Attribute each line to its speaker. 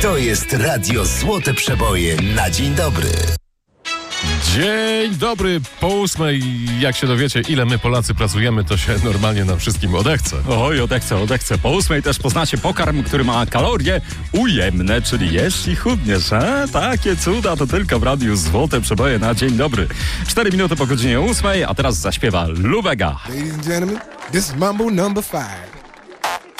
Speaker 1: To jest Radio Złote Przeboje na dzień dobry.
Speaker 2: Dzień dobry, po 8. Jak się dowiecie, ile my Polacy pracujemy, to się normalnie nam wszystkim odechce.
Speaker 3: Oj, odechce. Po 8 też poznacie pokarm, który ma kalorie ujemne, czyli jesz i chudniesz. A takie cuda to tylko w Radiu Złote Przeboje na dzień dobry. 4 minuty po godzinie 8, a teraz zaśpiewa Lubega.
Speaker 4: Ladies and gentlemen, this is Mambo number 5.